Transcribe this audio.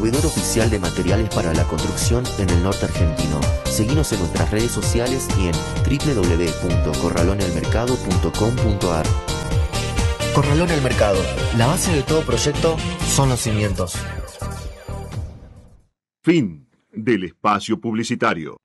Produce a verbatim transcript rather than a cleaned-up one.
proveedor oficial de materiales para la construcción en el norte argentino. Seguinos en nuestras redes sociales y en doble u doble u doble u punto corralonelmercado punto com punto a r. Corralón el Mercado. La base de todo proyecto son los cimientos. Fin del espacio publicitario.